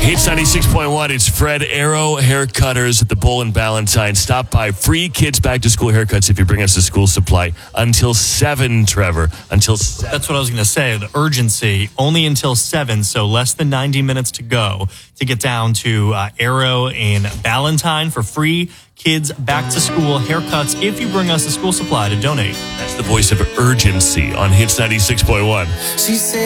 Hits 96.1. It's Fred Arrow Haircutters at the Bull and Ballantine. Stop by. Free kids back to school haircuts if you bring us a school supply until 7, Trevor. Until 7. That's what I was going to say. The urgency, only until 7, so less than 90 minutes to go to get down to Arrow and Ballantine for free kids back to school haircuts if you bring us a school supply to donate. That's the voice of urgency on Hits 96.1. She said